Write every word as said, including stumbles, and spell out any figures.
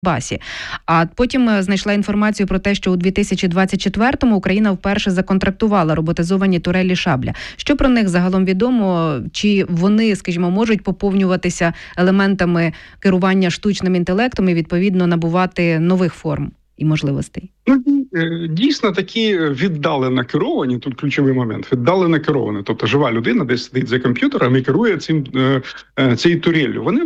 Басі. А потім знайшла інформацію про те, що у дві тисячі двадцять четвертому Україна вперше законтрактувала роботизовані турелі «Шабля». Що про них загалом відомо? Чи вони, скажімо, можуть поповнюватися елементами керування штучним інтелектом і, відповідно, набувати нових форм і можливостей? Ну, дійсно, такі віддалено керовані, тут ключовий момент, віддалено керовані. Тобто жива людина десь сидить за комп'ютером і керує цим, цією туреллю. Вони